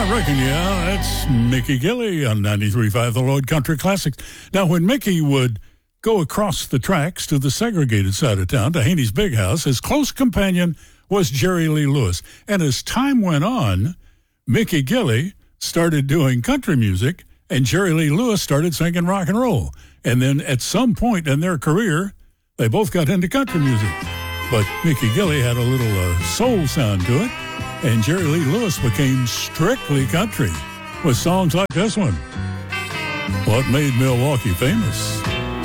I reckon, yeah. That's Mickey Gilley on 93.5 The Lloyd Country Classics. Now, when Mickey would go across the tracks to the segregated side of town, to Haney's Big House, his close companion was Jerry Lee Lewis. And as time went on, Mickey Gilley started doing country music, and Jerry Lee Lewis started singing rock and roll. And then at some point in their career, they both got into country music. But Mickey Gilley had a little soul sound to it, and Jerry Lee Lewis became strictly country with songs like this one, What Made Milwaukee Famous.